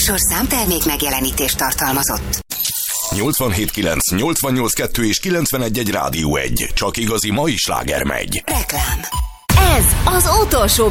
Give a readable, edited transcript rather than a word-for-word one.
műsor számtermék megjelenítést tartalmazott. 87.9, 88.2 és 91.1 Rádió 1. Csak igazi mai sláger megy. Reklám. Ez az utolsó